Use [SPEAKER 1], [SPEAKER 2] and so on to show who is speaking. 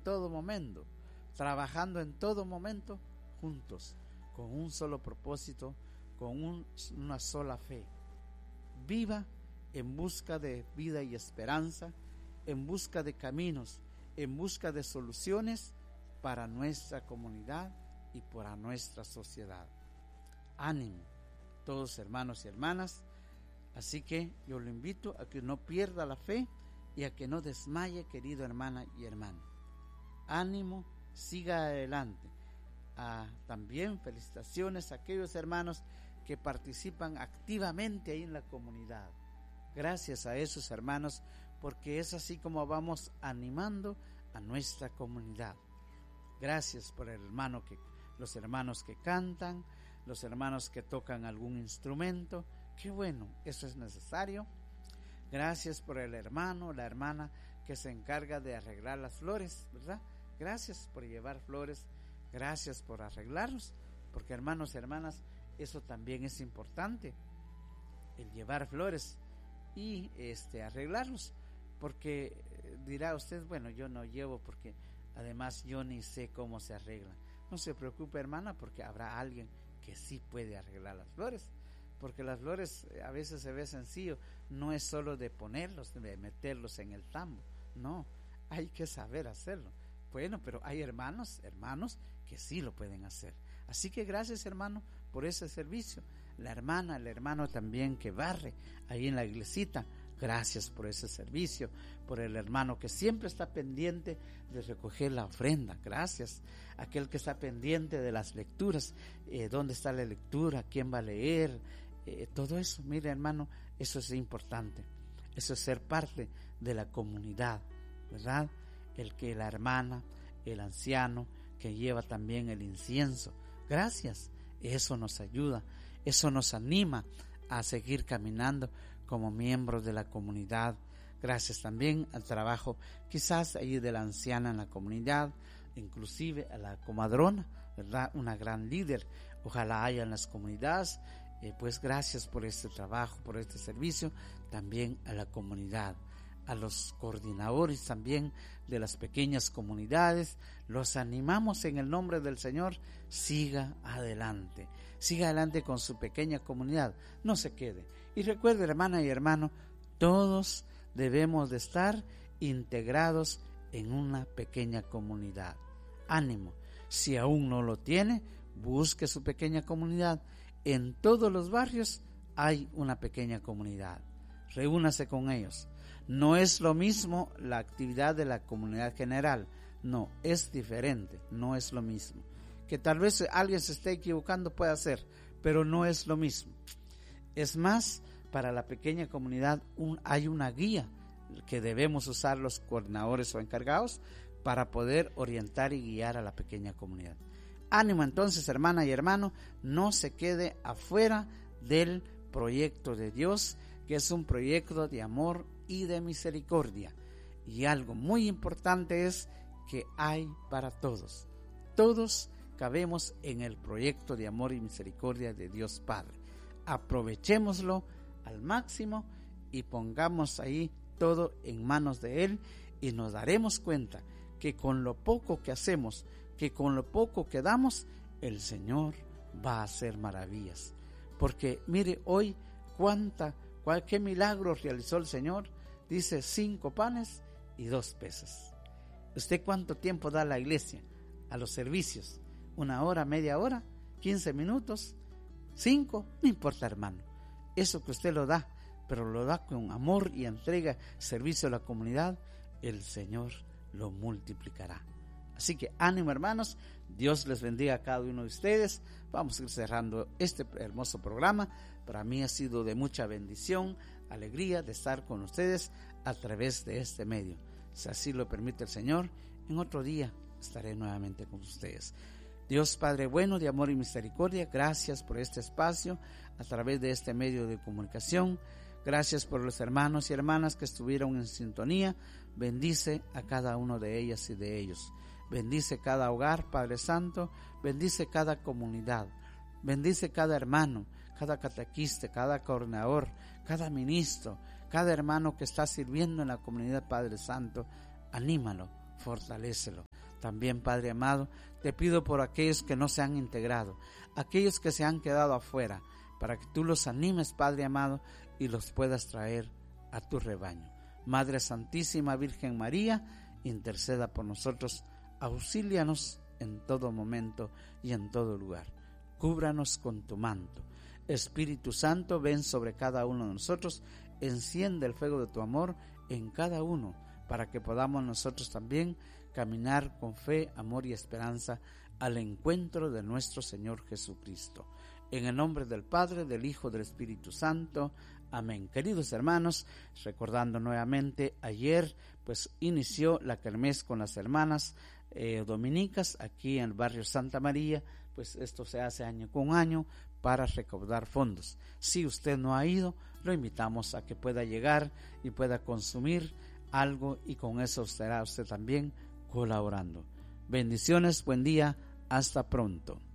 [SPEAKER 1] todo momento, trabajando en todo momento juntos, con un solo propósito, con una sola fe. Viva en busca de vida y esperanza, en busca de caminos, en busca de soluciones para nuestra comunidad y para nuestra sociedad. Ánimo, todos hermanos y hermanas. Así que yo lo invito a que no pierda la fe y a que no desmaye, querido hermana y hermano. Ánimo, siga adelante. También felicitaciones a aquellos hermanos que participan activamente ahí en la comunidad. Gracias a esos hermanos, porque es así como vamos animando a nuestra comunidad. Gracias por los hermanos que cantan, los hermanos que tocan algún instrumento. Qué bueno, eso es necesario. Gracias por el hermano, la hermana que se encarga de arreglar las flores, ¿verdad? Gracias por llevar flores, gracias por arreglarlos, porque hermanos y hermanas, eso también es importante, el llevar flores y arreglarlos, porque dirá usted, bueno, yo no llevo porque además yo ni sé cómo se arreglan. No se preocupe, hermana, porque habrá alguien que sí puede arreglar las flores, porque las flores a veces se ve sencillo, no es solo de ponerlos, de meterlos en el tambo, no, hay que saber hacerlo. Bueno, pero hay hermanos que sí lo pueden hacer. Así que gracias, hermano, por ese servicio. La hermana, el hermano también que barre ahí en la iglesita, gracias por ese servicio. Por el hermano que siempre está pendiente de recoger la ofrenda, gracias. Aquel que está pendiente de las lecturas, dónde está la lectura, quién va a leer, todo eso. Mire, hermano, eso es importante. Eso es ser parte de la comunidad, ¿verdad? La hermana, el anciano que lleva también el incienso. Gracias, eso nos ayuda, eso nos anima a seguir caminando como miembros de la comunidad. Gracias también al trabajo quizás ahí de la anciana en la comunidad, inclusive a la comadrona, ¿verdad? Una gran líder, ojalá haya en las comunidades. Pues gracias por este trabajo, por este servicio, también a la comunidad. A los coordinadores también de las pequeñas comunidades, los animamos en el nombre del Señor. Siga adelante con su pequeña comunidad, no se quede. Y recuerde, hermana y hermano, todos debemos de estar integrados en una pequeña comunidad. Ánimo, si aún no lo tiene, busque su pequeña comunidad. En todos los barrios hay una pequeña comunidad, reúnase con ellos. No es lo mismo la actividad de la comunidad general, no, es diferente, no es lo mismo. Que tal vez alguien se esté equivocando, puede ser, pero no es lo mismo. Es más, para la pequeña comunidad hay una guía que debemos usar los coordinadores o encargados para poder orientar y guiar a la pequeña comunidad. Ánimo entonces, hermana y hermano, no se quede afuera del proyecto de Dios, que es un proyecto de amor y de misericordia. Y algo muy importante es que hay para todos. Todos cabemos en el proyecto de amor y misericordia de Dios Padre. Aprovechémoslo al máximo y pongamos ahí todo en manos de Él, y nos daremos cuenta que con lo poco que hacemos, que con lo poco que damos, el Señor va a hacer maravillas. Porque mire hoy qué milagro realizó el Señor. Dice 5 panes y 2 peces. ¿Usted cuánto tiempo da a la iglesia? A los servicios, 1 hora, media hora, 15 minutos, 5, no importa, hermano. Eso que usted lo da, pero lo da con amor y entrega, servicio a la comunidad, el Señor lo multiplicará. Así que ánimo, hermanos, Dios les bendiga a cada uno de ustedes. Vamos a ir cerrando este hermoso programa. Para mí ha sido de mucha bendición, alegría de estar con ustedes a través de este medio. Si así lo permite el Señor, en otro día estaré nuevamente con ustedes. Dios Padre bueno, de amor y misericordia, gracias por este espacio a través de este medio de comunicación. Gracias por los hermanos y hermanas que estuvieron en sintonía. Bendice a cada uno de ellas y de ellos. Bendice cada hogar, Padre Santo. Bendice cada comunidad. Bendice cada hermano, cada catequista, cada coordinador, cada ministro, cada hermano que está sirviendo en la comunidad, Padre Santo. Anímalo, fortalécelo. También, Padre amado, te pido por aquellos que no se han integrado, aquellos que se han quedado afuera, para que tú los animes, Padre amado, y los puedas traer a tu rebaño. Madre Santísima Virgen María, interceda por nosotros, auxílianos en todo momento y en todo lugar. Cúbranos con tu manto. Espíritu Santo, ven sobre cada uno de nosotros, enciende el fuego de tu amor en cada uno, para que podamos nosotros también caminar con fe, amor y esperanza al encuentro de nuestro Señor Jesucristo. En el nombre del Padre, del Hijo, del Espíritu Santo. Amén. Queridos hermanos, recordando nuevamente, ayer pues inició la kermés con las hermanas dominicas aquí en el barrio Santa María. Pues esto se hace año con año para recaudar fondos. Si usted no ha ido, lo invitamos a que pueda llegar y pueda consumir algo, y con eso estará usted también colaborando. Bendiciones, buen día, hasta pronto.